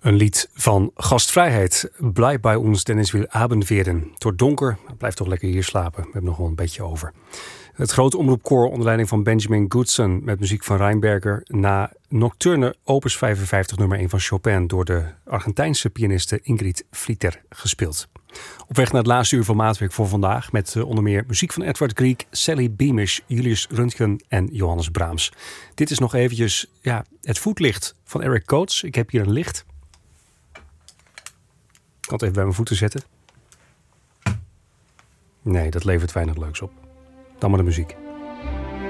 Een lied van gastvrijheid. Blijf bij ons, Dennis wil Abend werden. Het wordt donker, blijf toch lekker hier slapen. We hebben nog wel een beetje over. Het grote omroepkoor onder leiding van Benjamin Goodson met muziek van Reinberger na Nocturne opus 55 nummer 1 van Chopin door de Argentijnse pianiste Ingrid Vlieter gespeeld. Op weg naar het laatste uur van Maatwerk voor vandaag met onder meer muziek van Edward Grieg, Sally Beamish, Julius Röntgen en Johannes Brahms. Dit is nog eventjes het voetlicht van Eric Coates. Ik heb hier een licht. Ik kan het even bij mijn voeten zetten. Nee, dat levert weinig leuks op. Dan maar de muziek.